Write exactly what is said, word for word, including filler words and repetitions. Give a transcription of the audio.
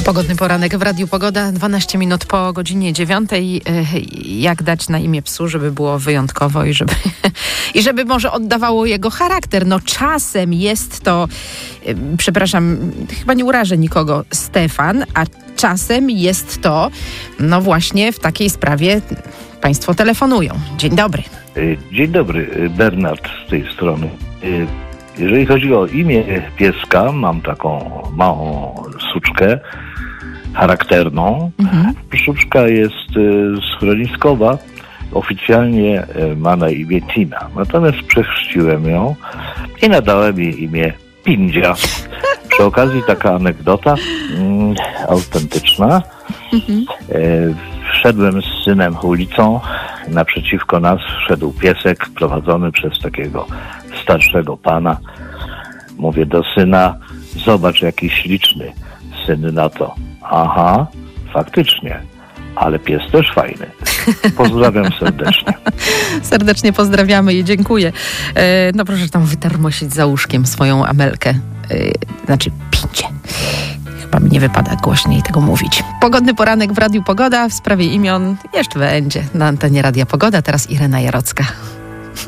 Pogodny poranek w Radiu Pogoda, dwanaście minut po godzinie dziewiątej. Jak dać na imię psu, żeby było wyjątkowo i żeby, i żeby może oddawało jego charakter. No czasem jest to, przepraszam, chyba nie urażę nikogo, Stefan, a czasem jest to, no właśnie w takiej sprawie państwo telefonują. Dzień dobry. Dzień dobry, Bernard z tej strony. Jeżeli chodzi o imię pieska, mam taką małą suczkę charakterną. Mhm. Suczka jest schroniskowa, oficjalnie ma na imię Tina. Natomiast przechrzciłem ją i nadałem jej imię Pindzia. Przy okazji taka anegdota mm, autentyczna. Mhm. Wszedłem z synem ulicą, naprzeciwko nas wszedł piesek prowadzony przez takiego starszego pana. Mówię do syna, zobacz jaki śliczny. Syn na to, aha, faktycznie, ale pies też fajny. Pozdrawiam serdecznie. Serdecznie pozdrawiamy i dziękuję. E, no proszę tam wytermosić za łóżkiem swoją Amelkę, e, znaczy Pincie. Chyba mi nie wypada głośniej tego mówić. Pogodny poranek w Radiu Pogoda w sprawie imion jeszcze będzie na antenie Radia Pogoda. Teraz Irena Jarocka.